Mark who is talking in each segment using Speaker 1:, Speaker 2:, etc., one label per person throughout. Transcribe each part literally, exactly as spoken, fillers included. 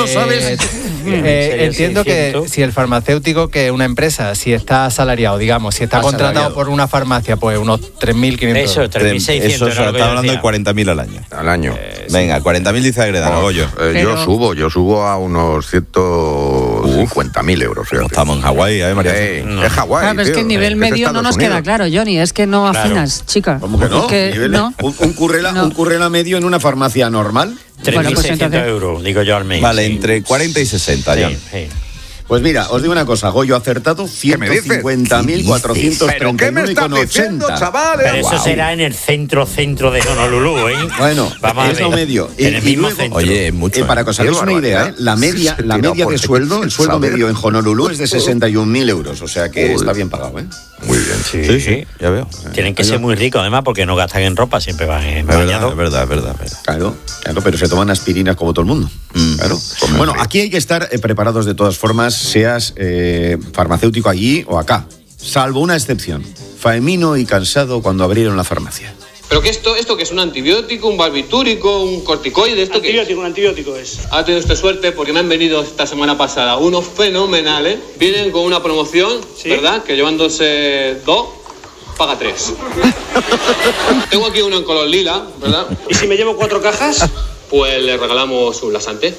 Speaker 1: lo sabes?
Speaker 2: Eh, entiendo que si el farmacéutico, que una empresa, si está asalariado, digamos, si está
Speaker 1: Asalariado.
Speaker 2: contratado por una farmacia, pues unos tres mil quinientos.
Speaker 3: Eso, tres mil seiscientos.
Speaker 4: Eso, está hablando de cuarenta mil al año.
Speaker 5: Al año.
Speaker 4: Eh, Venga, cuarenta mil dice Agredano,
Speaker 5: Oh,
Speaker 4: Goyo.
Speaker 5: eh,
Speaker 6: Pero-
Speaker 5: Yo subo, yo subo a unos ciento cincuenta mil euros. Fíjate.
Speaker 4: Estamos en Hawái, ¿eh, María?
Speaker 5: Ey,
Speaker 3: No.
Speaker 5: Es Hawái.
Speaker 6: Claro, pero es que
Speaker 5: tío,
Speaker 6: el nivel
Speaker 5: es
Speaker 6: medio no
Speaker 5: Estados
Speaker 6: nos queda
Speaker 5: Unidos.
Speaker 6: claro, Johnny. Es que no
Speaker 3: Claro.
Speaker 6: afinas, chica.
Speaker 1: ¿Cómo que no?
Speaker 6: Es que
Speaker 1: Niveles-
Speaker 6: no.
Speaker 1: Un, un currela,
Speaker 6: No.
Speaker 1: un currela medio en una farmacia normal.
Speaker 3: tres
Speaker 6: Bueno,
Speaker 3: mil
Speaker 6: pues
Speaker 3: seiscientos
Speaker 6: entonces-
Speaker 3: euros, digo yo al mes.
Speaker 4: Vale,
Speaker 3: sí.
Speaker 4: entre cuarenta y sesenta,
Speaker 3: Sí,
Speaker 4: John.
Speaker 3: sí.
Speaker 1: Pues mira, os digo una cosa, Goyo acertado, ciento cincuenta mil cuatrocientos
Speaker 5: ¿Pero
Speaker 1: treinta
Speaker 5: qué
Speaker 1: y
Speaker 5: me
Speaker 1: nueve
Speaker 5: estás
Speaker 1: con
Speaker 5: diciendo,
Speaker 1: ochenta.
Speaker 5: chavales?
Speaker 3: Pero eso
Speaker 5: Guau.
Speaker 3: será en el centro, centro de Honolulu, ¿eh?
Speaker 1: Bueno,
Speaker 3: Vamos a
Speaker 1: es lo
Speaker 3: ver.
Speaker 1: medio.
Speaker 3: En
Speaker 1: Y-
Speaker 3: el
Speaker 1: y
Speaker 3: mismo
Speaker 1: luego-
Speaker 3: centro.
Speaker 4: Oye, es mucho.
Speaker 1: Eh, para que os
Speaker 5: Qué
Speaker 1: hagáis una idea,
Speaker 5: barbaridad.
Speaker 1: ¿eh? la media,
Speaker 5: Se
Speaker 1: la
Speaker 5: tira
Speaker 1: media
Speaker 5: por
Speaker 1: de
Speaker 5: ti,
Speaker 1: sueldo, el sueldo
Speaker 5: saber.
Speaker 1: medio en Honolulu es de sesenta y un mil euros, o sea que
Speaker 5: Uy.
Speaker 1: está bien pagado, ¿eh?
Speaker 5: Muy bien.
Speaker 3: Sí,
Speaker 4: Sí, sí, ya veo.
Speaker 3: Tienen que ser muy ricos, además, porque no gastan en ropa, siempre van en
Speaker 4: Es verdad,
Speaker 3: bañador.
Speaker 4: es verdad, es verdad, es verdad.
Speaker 1: Claro, claro, pero se toman aspirinas como todo el mundo.
Speaker 4: Mm.
Speaker 1: Claro.
Speaker 5: Como
Speaker 1: Bueno,
Speaker 5: el-
Speaker 1: aquí hay que estar eh, preparados de todas formas, seas eh, farmacéutico allí o acá. Salvo una excepción. Faemino y cansado cuando abrieron la farmacia.
Speaker 7: ¿Pero qué esto, esto que es un antibiótico, un barbitúrico, un corticoide? ¿Esto qué es?
Speaker 8: Antibiótico, un antibiótico es.
Speaker 7: Ha tenido usted suerte porque me han venido esta semana pasada unos fenomenales. Vienen con una promoción,
Speaker 8: Sí.
Speaker 7: ¿verdad? Que llevándose dos, paga tres. Tengo aquí uno en color lila, ¿verdad?
Speaker 8: ¿Y si me llevo cuatro cajas?
Speaker 7: Pues le regalamos un lasante.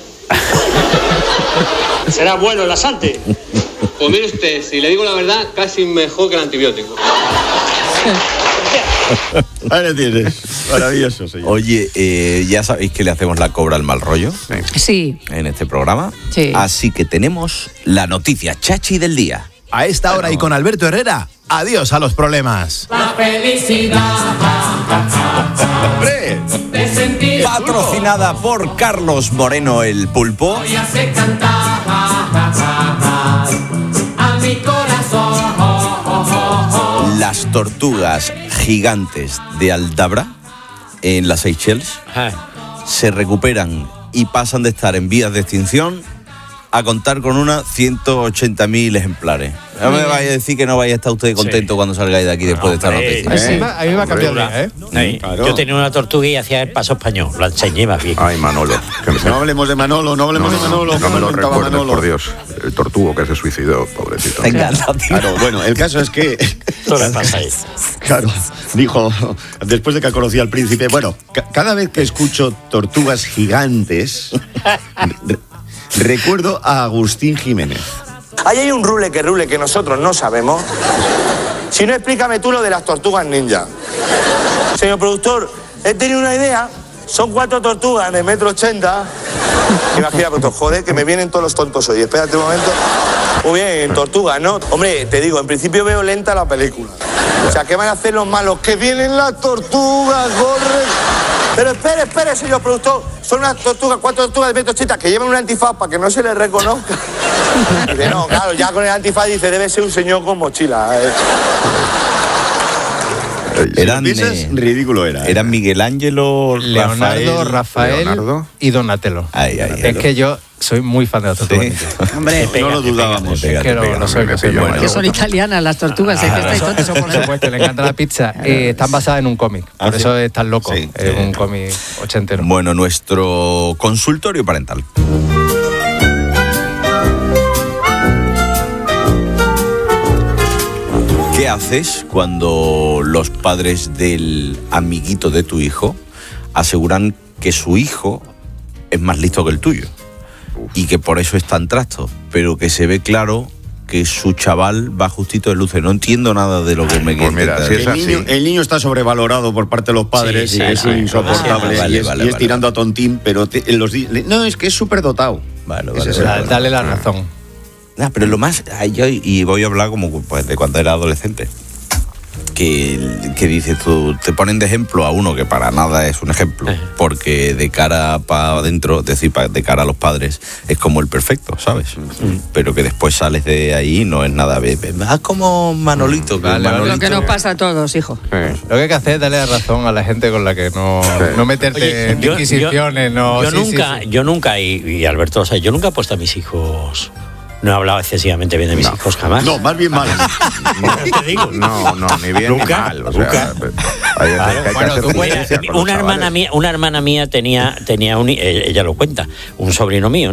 Speaker 8: Será bueno el lasante.
Speaker 7: Pues mire usted, si le digo la verdad, casi mejor que el antibiótico.
Speaker 1: Ahí lo tienes. Maravilloso, señor.
Speaker 4: Oye, eh, ya sabéis que le hacemos la cobra al mal rollo
Speaker 6: Sí.
Speaker 4: en este programa.
Speaker 6: Sí.
Speaker 4: Así que tenemos la noticia chachi del día.
Speaker 9: A esta hora y con Alberto Herrera, adiós a los problemas.
Speaker 4: ¡Hombre! Patrocinada por Carlos Moreno el Pulpo. Las tortugas gigantes de Aldabra, en las Seychelles,
Speaker 3: Ajá.
Speaker 4: se recuperan y pasan de estar en vías de extinción a contar con unas ciento ochenta mil ejemplares. No me vaya a decir que no vaya a estar usted contento
Speaker 3: Sí.
Speaker 4: cuando salgáis de aquí después de esta
Speaker 3: Hombre,
Speaker 4: noticia.
Speaker 6: Pues sí.
Speaker 2: A mí me ha cambiado el día, ¿eh?
Speaker 3: Ahí.
Speaker 1: Claro.
Speaker 3: Yo tenía una tortuga y hacía el paso español. Lo enseñé más bien.
Speaker 5: Ay, Manolo. que me-
Speaker 1: No hablemos de Manolo, no hablemos
Speaker 5: No,
Speaker 1: de
Speaker 5: no,
Speaker 1: Manolo.
Speaker 5: no, no me lo
Speaker 1: comentaba
Speaker 5: recuerdes,
Speaker 1: Manolo.
Speaker 5: por Dios. El tortugo que se suicidó, pobrecito.
Speaker 4: Venga, anda, tío.
Speaker 1: Claro, bueno, el caso es que...
Speaker 3: Esto le pasa ahí.
Speaker 1: Claro, dijo, después de que conocía al príncipe, bueno, ca- cada vez que escucho tortugas gigantes, re- recuerdo a Agustín Jiménez.
Speaker 10: Ahí hay un rule que rule que nosotros no sabemos. Si no, explícame tú lo de las tortugas ninja. Señor productor, he tenido una idea. Son cuatro tortugas de metro ochenta. Imagina, pero joder, que me vienen todos los tontos hoy. Espérate un momento. Muy bien, tortugas, ¿no? Hombre, te digo, en principio veo lenta la película. O sea, ¿qué van a hacer los malos? ¡Que vienen las tortugas, corren! Pero espere, espere, señor productor. Son unas tortugas, cuatro tortugas de metro ochenta que llevan un antifaz para que no se les reconozca. Dice, no, claro, ya con el antifaz dice, debe ser un señor con mochila. eh.
Speaker 4: Eran,
Speaker 1: ¿Piensas?
Speaker 4: eh,
Speaker 1: Ridículo era.
Speaker 4: eran Miguel Ángelo,
Speaker 2: Leonardo, Rafael,
Speaker 5: Leonardo.
Speaker 2: y Donatello.
Speaker 4: Ay, ay, ay.
Speaker 2: Es que yo soy muy fan de las tortugas.
Speaker 4: Sí.
Speaker 2: ninja.
Speaker 6: Hombre,
Speaker 1: no lo dudábamos.
Speaker 4: Te pega,
Speaker 2: Es que
Speaker 4: te
Speaker 2: lo,
Speaker 4: pega.
Speaker 2: lo soy,
Speaker 5: me
Speaker 2: lo soy
Speaker 5: pillo
Speaker 2: bueno.
Speaker 6: que son italianas las tortugas, es que estáis
Speaker 2: Eso,
Speaker 6: tontos.
Speaker 2: eso por supuesto, le encanta la pizza. Eh, están basadas en un cómic,
Speaker 4: ¿Ah,
Speaker 2: por
Speaker 4: sí?
Speaker 2: eso es tan loco.
Speaker 4: Sí,
Speaker 2: es
Speaker 4: sí.
Speaker 2: un cómic ochentero.
Speaker 4: Bueno, nuestro consultorio parental. ¿Qué haces cuando los padres del amiguito de tu hijo aseguran que su hijo es más listo que el tuyo? Y que por eso es tan trasto, pero que se ve claro que su chaval va justito de luces. No entiendo nada de lo que me
Speaker 5: Pues mira,
Speaker 4: intentas
Speaker 5: si es
Speaker 1: El
Speaker 5: así.
Speaker 1: niño, el niño está sobrevalorado por parte de los padres,
Speaker 3: Sí, sí,
Speaker 1: es
Speaker 3: sí,
Speaker 1: un insoportable
Speaker 4: vale,
Speaker 1: y es,
Speaker 4: vale,
Speaker 1: y es
Speaker 4: vale,
Speaker 1: tirando
Speaker 4: vale.
Speaker 1: a tontín, pero te- los di- le- no, es que es súper dotado.
Speaker 4: Vale,
Speaker 1: Ese
Speaker 4: vale,
Speaker 1: es el
Speaker 4: vale,
Speaker 2: Da- Dale la razón.
Speaker 4: Ah, pero lo más, ay, yo, y voy a hablar como pues, de cuando era adolescente, que, que dices tú, te ponen de ejemplo a uno que para nada es un ejemplo, porque de cara para adentro, es decir, pa- de cara a los padres, es como el perfecto, ¿sabes? Pero que después sales de ahí no es nada, ve- ve- haz como Manolito, que
Speaker 2: Vale, vale.
Speaker 6: Lo
Speaker 4: Manolito...
Speaker 6: que nos pasa a todos, hijo.
Speaker 5: Sí.
Speaker 2: Lo que hay que hacer es darle la razón a la gente con la que no, no meterte
Speaker 3: Oye,
Speaker 2: en
Speaker 3: yo-
Speaker 2: inquisiciones. no,
Speaker 3: yo
Speaker 2: sí, sí,
Speaker 3: nunca,
Speaker 2: sí.
Speaker 3: yo nunca, y, y Alberto, o sea, yo nunca he puesto a mis hijos, no he hablado excesivamente bien de mis hijos jamás.
Speaker 1: No, más bien mal.
Speaker 3: Te digo.
Speaker 5: No, no, ni bien
Speaker 3: Nunca,
Speaker 5: ni mal. O sea,
Speaker 3: nunca.
Speaker 5: hay veces
Speaker 3: Claro,
Speaker 5: que hay que
Speaker 2: bueno,
Speaker 5: hacer
Speaker 2: tú puedes-
Speaker 5: justicia con los
Speaker 3: una hermana
Speaker 5: chavales.
Speaker 3: mía, una hermana mía tenía, tenía un, eh, ella lo cuenta, un sobrino mío.